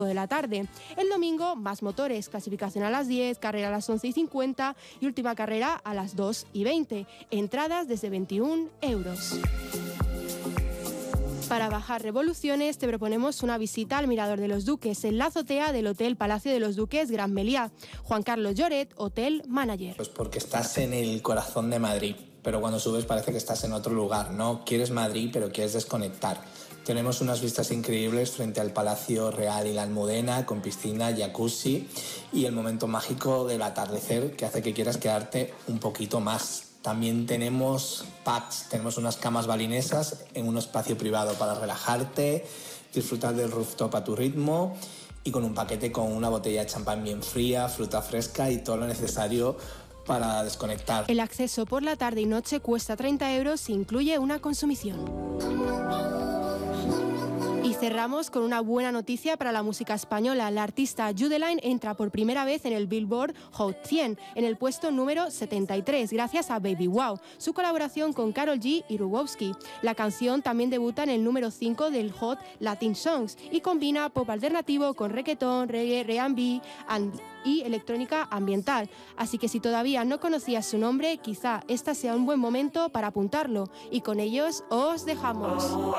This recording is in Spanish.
de la tarde. El domingo, más motores, clasificación a las 10, carrera a las 11:50 y última carrera a las 2:20. Entradas desde 21 euros. Para bajar revoluciones te proponemos una visita al Mirador de los Duques en la azotea del Hotel Palacio de los Duques Gran Meliá. Juan Carlos Lloret, Hotel Manager. Pues porque estás en el corazón de Madrid, pero cuando subes parece que estás en otro lugar, ¿no? Quieres Madrid, pero quieres desconectar. Tenemos unas vistas increíbles frente al Palacio Real y la Almudena, con piscina, jacuzzi y el momento mágico del atardecer que hace que quieras quedarte un poquito más. También tenemos pubs, tenemos unas camas balinesas en un espacio privado para relajarte, disfrutar del rooftop a tu ritmo y con un paquete con una botella de champán bien fría, fruta fresca y todo lo necesario para desconectar. El acceso por la tarde y noche cuesta 30 euros e incluye una consumición. Y cerramos con una buena noticia para la música española. La artista Judeline entra por primera vez en el Billboard Hot 100, en el puesto número 73, gracias a Baby Wow, su colaboración con Karol G y Rugowski. La canción también debuta en el número 5 del Hot Latin Songs y combina pop alternativo con reggaetón, reggae, R&B y electrónica ambiental. Así que si todavía no conocías su nombre, quizá este sea un buen momento para apuntarlo. Y con ellos os dejamos.